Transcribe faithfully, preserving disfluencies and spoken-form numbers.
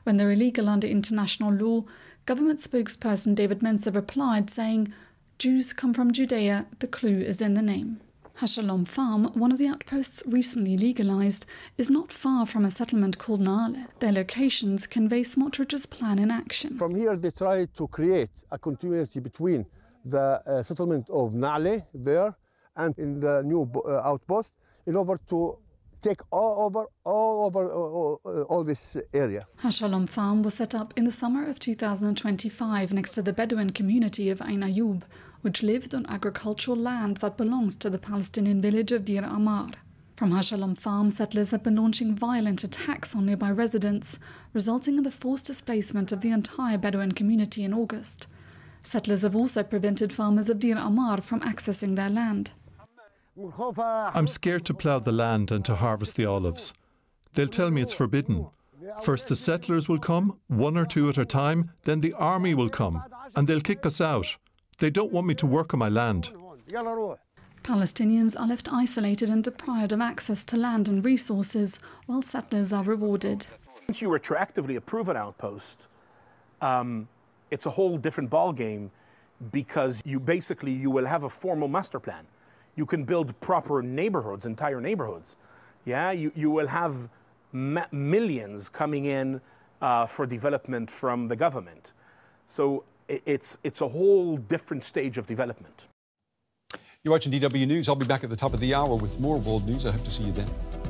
When they're illegal under international law, government spokesperson David Mencer replied, saying, "Jews come from Judea, the clue is in the name." Hashalom Farm, one of the outposts recently legalised, is not far from a settlement called Naale. Their locations convey Smotrich's plan in action. From here they try to create a continuity between the uh, settlement of Naale there and in the new uh, outpost in order to take all over all over all, all this area. Hashalom Farm was set up in the summer of two thousand twenty-five next to the Bedouin community of Ain Ayoub, which lived on agricultural land that belongs to the Palestinian village of Dir Amar. From Hashalom Farm, settlers have been launching violent attacks on nearby residents, resulting in the forced displacement of the entire Bedouin community in August. Settlers have also prevented farmers of Dir Amar from accessing their land. I'm scared to plough the land and to harvest the olives. They'll tell me it's forbidden. First the settlers will come, one or two at a time, then the army will come, and they'll kick us out. They don't want me to work on my land. Palestinians are left isolated and deprived of access to land and resources, while settlers are rewarded. Once you retroactively approve an outpost, um, it's a whole different ballgame, because you basically you will have a formal master plan. You can build proper neighborhoods, entire neighborhoods. Yeah, you, you will have ma millions coming in uh, for development from the government. So it, it's, it's a whole different stage of development. You're watching D W News. I'll be back at the top of the hour with more world news. I hope to see you then.